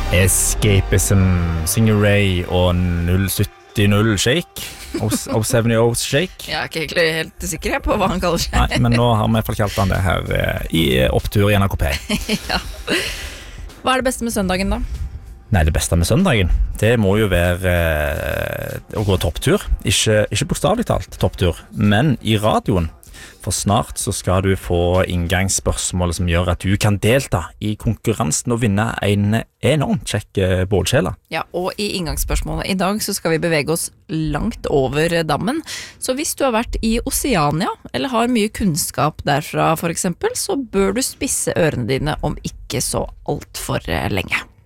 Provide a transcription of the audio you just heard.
Escapism, Singer Ray og 070 Shake og 70 Shake. Jeg ikke egentlig helt sikker på hva han kaller seg. Nei, men nå har vi i hvert fall kalt han det her i opptur i NRK P. Ja. Hva det beste med søndagen da? Nei, det beste med søndagen, det må jo være å gå topptur. Ikke bokstavelig talt topptur, men i radioen. For snart så skal du få inngangsspørsmål som gjør at du kan delta i konkurransen og vinne en enormt kjekk bålkjele. Ja, og i inngangsspørsmålet i dag så skal vi bevege oss langt over dammen. Så hvis du har vært i Oceania, eller har mye kunnskap derfra for eksempel, så bør du spisse ørene dine om ikke så alt for lenge.